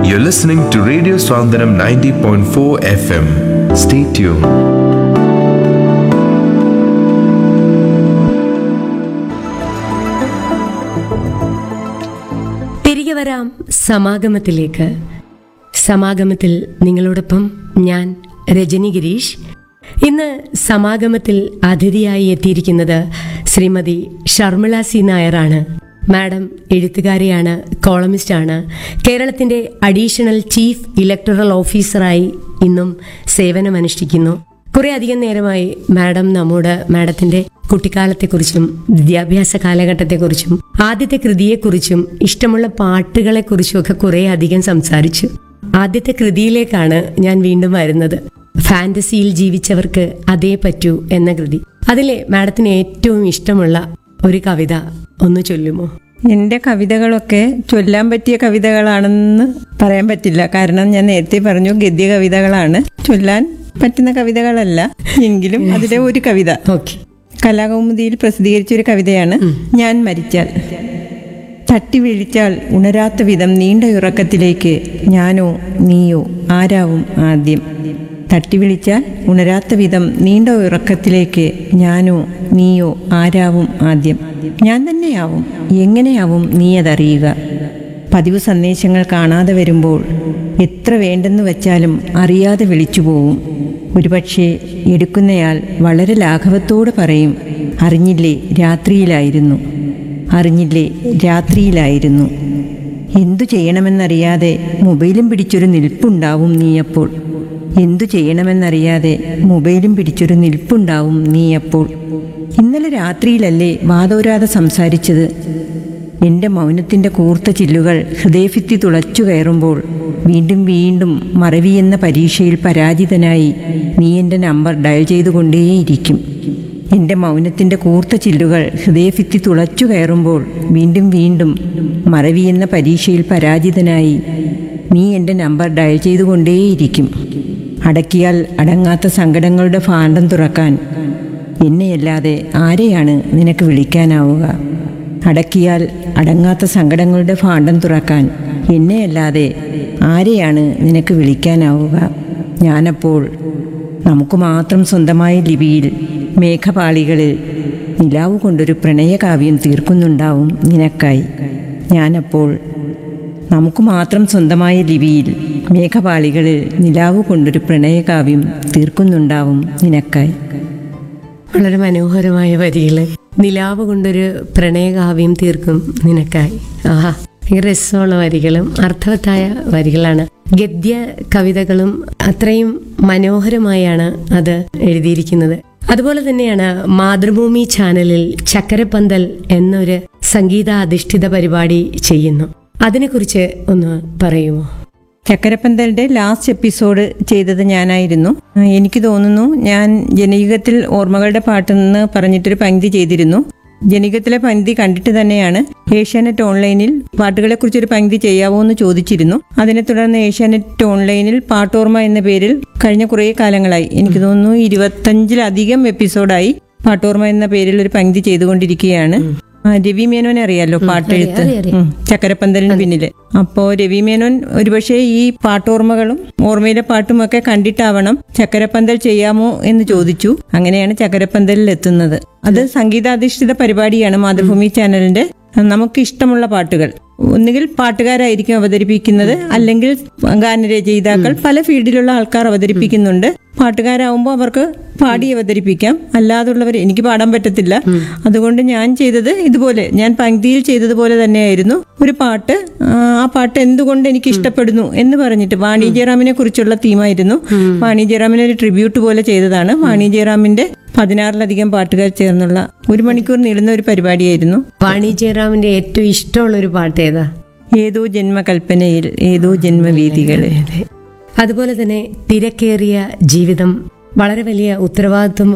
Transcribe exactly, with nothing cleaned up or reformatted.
You're listening to Radio Swandanam ninety point four F M. Stay tuned. തിരികെ വരാം സമാഗമത്തിലേക്ക്. സമാഗമത്തിൽ നിങ്ങളോടൊപ്പം ഞാൻ രജനി ഗിരീഷ്. ഇന്ന് സമാഗമത്തിൽ അതിഥിയായി എത്തിയിരിക്കുന്നത് ശ്രീമതി ഷർമിള സി നായരാണ്. മാഡം എഴുത്തുകാരിയാണ്, കോളമിസ്റ്റാണ്. കേരളത്തിന്റെ അഡീഷണൽ ചീഫ് ഇലക്ടറൽ ഓഫീസറായി ഇന്നും സേവനമനുഷ്ഠിക്കുന്നു. കുറെ അധികം നേരമായി മാഡം നമ്മോട് മാഡത്തിന്റെ കുട്ടിക്കാലത്തെക്കുറിച്ചും വിദ്യാഭ്യാസ കാലഘട്ടത്തെക്കുറിച്ചും ആദ്യത്തെ കൃതിയെക്കുറിച്ചും ഇഷ്ടമുള്ള പാട്ടുകളെക്കുറിച്ചും ഒക്കെ കുറെ അധികം സംസാരിച്ചു. ആദ്യത്തെ കൃതിയിലേക്കാണ് ഞാൻ വീണ്ടും വരുന്നത്. ഫാന്റസിയിൽ ജീവിച്ചവർക്ക് അതേ പറ്റൂ എന്ന കൃതി. അതിലെ മാഡത്തിന് ഏറ്റവും ഇഷ്ടമുള്ള ഒരു കവിത ഒന്ന് ചൊല്ലുമോ? എൻ്റെ കവിതകളൊക്കെ ചൊല്ലാൻ പറ്റിയ കവിതകളാണെന്ന് പറയാൻ പറ്റില്ല. കാരണം ഞാൻ നേരത്തെ പറഞ്ഞു ഗദ്യ കവിതകളാണ്, ചൊല്ലാൻ പറ്റുന്ന കവിതകളല്ല. എങ്കിലും അതിലെ ഒരു കവിത ഓക്കെ. കലാകൗമുദിയിൽ പ്രസിദ്ധീകരിച്ച ഒരു കവിതയാണ് ഞാൻ മരിച്ചാൽ. തട്ടി വിളിച്ചാൽ ഉണരാത്ത വിധം നീണ്ട ഉറക്കത്തിലേക്ക് ഞാനോ നീയോ ആരാവും ആദ്യം. തട്ടി വിളിച്ചാൽ ഉണരാത്ത വിധം നീണ്ട ഉറക്കത്തിലേക്ക് ഞാനോ നീയോ ആരാവും ആദ്യം. ഞാൻ തന്നെയാവും. എങ്ങനെയാവും നീ അതറിയുക? പതിവ് സന്ദേശങ്ങൾ കാണാതെ വരുമ്പോൾ എത്ര വേണ്ടെന്ന് വച്ചാലും അറിയാതെ വിളിച്ചു പോവും. ഒരുപക്ഷെ എടുക്കുന്നയാൾ വളരെ ലാഘവത്തോടെ പറയും, അറിഞ്ഞില്ലേ രാത്രിയിലായിരുന്നു, അറിഞ്ഞില്ലേ രാത്രിയിലായിരുന്നു. എന്തു ചെയ്യണമെന്നറിയാതെ മൊബൈലും പിടിച്ചൊരു നിൽപ്പുണ്ടാവും നീയപ്പോൾ. എന്തു ചെയ്യണമെന്നറിയാതെ മൊബൈലും പിടിച്ചൊരു നിൽപ്പുണ്ടാവും നീയപ്പോൾ. ഇന്നലെ രാത്രിയിലല്ലേ വാതോരാതെ സംസാരിച്ചത്. എൻ്റെ മൗനത്തിൻ്റെ കൂർത്ത ചില്ലുകൾ ഹൃദയഭിത്തി തുളച്ചു കയറുമ്പോൾ വീണ്ടും വീണ്ടും മറവിയെന്ന പരീക്ഷയിൽ പരാജിതനായി നീ എൻ്റെ നമ്പർ ഡയൽ ചെയ്തുകൊണ്ടേയിരിക്കും. എൻ്റെ മൗനത്തിൻ്റെ കൂർത്ത ചില്ലുകൾ ഹൃദയഭിത്തി തുളച്ചു കയറുമ്പോൾ വീണ്ടും വീണ്ടും മറവിയെന്ന പരീക്ഷയിൽ പരാജിതനായി നീ എൻ്റെ നമ്പർ ഡയൽ ചെയ്തുകൊണ്ടേയിരിക്കും. അടക്കിയാൽ അടങ്ങാത്ത സങ്കടങ്ങളുടെ ഭാണ്ഡം തുറക്കാൻ എന്നെയല്ലാതെ ആരെയാണ് നിനക്ക് വിളിക്കാനാവുക? അടക്കിയാൽ അടങ്ങാത്ത സങ്കടങ്ങളുടെ ഭാണ്ഡം തുറക്കാൻ എന്നെയല്ലാതെ ആരെയാണ് നിനക്ക് വിളിക്കാനാവുക? ഞാനപ്പോൾ നമുക്ക് മാത്രം സ്വന്തമായ ലിപിയിൽ മേഘപാളികളിൽ നിലാവ് കൊണ്ടൊരു പ്രണയകാവ്യം തീർക്കുന്നുണ്ടാവും നിനക്കായി. ഞാനപ്പോൾ നമുക്ക് മാത്രം സ്വന്തമായ ലിപിയിൽ മേഘപാളികളിൽ നിലാവ് കൊണ്ടൊരു പ്രണയകാവ്യം തീർക്കുന്നുണ്ടാവും നിനക്കായി. വളരെ മനോഹരമായ വരികള്. നിലാവ് കൊണ്ടൊരു പ്രണയകാവ്യം തീർക്കും നിനക്കായി. ആഹാ, രസമുള്ള വരികളും അർത്ഥവത്തായ വരികളാണ്. ഗദ്യ കവിതകളും അത്രയും മനോഹരമായാണ് അത് എഴുതിയിരിക്കുന്നത്. അതുപോലെ തന്നെയാണ് മാതൃഭൂമി ചാനലിൽ ചക്കരപ്പന്തൽ എന്നൊരു സംഗീതാധിഷ്ഠിത പരിപാടി ചെയ്യുന്നു. അതിനെക്കുറിച്ച് ഒന്ന് പറയുമോ? ചക്കരപ്പന്തലിൻ്റെ ലാസ്റ്റ് എപ്പിസോഡ് ചെയ്തത് ഞാനായിരുന്നു. എനിക്ക് തോന്നുന്നു ഞാൻ ജനയുഗത്തിൽ ഓർമ്മകളുടെ പാട്ടെന്ന് പറഞ്ഞിട്ടൊരു പങ്ക്തി ചെയ്തിരുന്നു. ജനയുഗത്തിലെ പങ്ക്തി കണ്ടിട്ട് തന്നെയാണ് ഏഷ്യാനെറ്റ് ഓൺലൈനിൽ പാട്ടുകളെക്കുറിച്ചൊരു പങ്ക്തി ചെയ്യാവോ എന്ന് ചോദിച്ചിരുന്നു. അതിനെ തുടർന്ന് ഏഷ്യാനെറ്റ് ഓൺലൈനിൽ പാട്ടോർമ്മ എന്ന പേരിൽ കഴിഞ്ഞ കുറേ കാലങ്ങളായി, എനിക്ക് തോന്നുന്നു ഇരുപത്തഞ്ചിലധികം എപ്പിസോഡായി പാട്ടോർമ്മ എന്ന പേരിൽ ഒരു പങ്ക്തി ചെയ്തുകൊണ്ടിരിക്കുകയാണ്. രവി മേനോനെ അറിയാലോ, പാട്ടെഴുത്ത്, ചക്കരപ്പന്തലിന് പിന്നില്. അപ്പോ രവി മേനോൻ ഒരുപക്ഷെ ഈ പാട്ടോർമ്മകളും ഓർമ്മയിലെ പാട്ടുമൊക്കെ കണ്ടിട്ടാവണം ചക്കരപ്പന്തൽ ചെയ്യാമോ എന്ന് ചോദിച്ചു. അങ്ങനെയാണ് ചക്കരപ്പന്തലിൽ എത്തുന്നത്. അത് സംഗീതാധിഷ്ഠിത പരിപാടിയാണ് മാതൃഭൂമി ചാനലിന്റെ. നമുക്ക് ഇഷ്ടമുള്ള പാട്ടുകൾ ഒന്നുകിൽ പാട്ടുകാരായിരിക്കും അവതരിപ്പിക്കുന്നത്, അല്ലെങ്കിൽ ഗാനരചയിതാക്കൾ, പല ഫീൽഡിലുള്ള ആൾക്കാർ അവതരിപ്പിക്കുന്നുണ്ട്. പാട്ടുകാരാവുമ്പോൾ അവർക്ക് പാടി അവതരിപ്പിക്കാം. അല്ലാതുള്ളവർ, എനിക്ക് പാടാൻ പറ്റത്തില്ല, അതുകൊണ്ട് ഞാൻ ചെയ്തത് ഇതുപോലെ, ഞാൻ പങ്ക്തിയിൽ ചെയ്തതുപോലെ തന്നെയായിരുന്നു. ഒരു പാട്ട്, ആ പാട്ട് എന്തുകൊണ്ട് എനിക്ക് ഇഷ്ടപ്പെടുന്നു എന്ന് പറഞ്ഞിട്ട് വാണി ജയറാമിനെ കുറിച്ചുള്ള തീമായിരുന്നു. വാണി ജയറാമിനെ ഒരു ട്രിബ്യൂട്ട് പോലെ ചെയ്തതാണ്. വാണി ജയറാമിന്റെ പതിനാറിലധികം പാട്ടുകാർ ചേർന്നുള്ള ഒരു മണിക്കൂർ നീളുന്ന ഒരു പരിപാടിയായിരുന്നു. വാണി ജയറാമിന്റെ ഏറ്റവും ഇഷ്ടമുള്ള ഒരു പാട്ട് ഏതാ? ഏതോ ജന്മകൽപ്പനയിൽ ഏതോ ജന്മവീതികളെ. അതുപോലെ തന്നെ തിരക്കേറിയ ജീവിതം, വളരെ വലിയ ഉത്തരവാദിത്വം